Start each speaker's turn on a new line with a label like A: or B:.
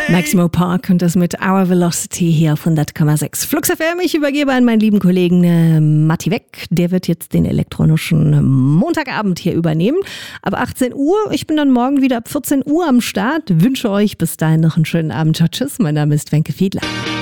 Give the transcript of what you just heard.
A: Maximo Park und das mit Our Velocity hier auf 100,6. Flux FM, ich übergebe an meinen lieben Kollegen Matti Weck. Der wird jetzt den elektronischen Montagabend hier übernehmen. Ab 18 Uhr. Ich bin dann morgen wieder ab 14 Uhr am Start. Wünsche euch bis dahin noch einen schönen Abend. Ciao, tschüss. Mein Name ist Wenke Fiedler.